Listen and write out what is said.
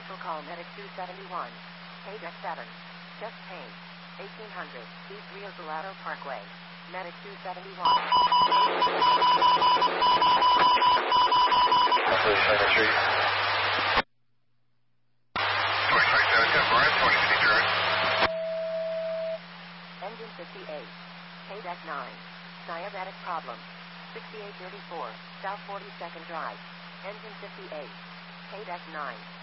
Commercial call Medic 271. Paydeck 7. Chest pain. 1800 East Rio Salado Parkway. Medic 271. Engine 58. Paydeck 9. Diabetic problem. 6834 South 42nd Drive. Engine 58. Paydeck 9.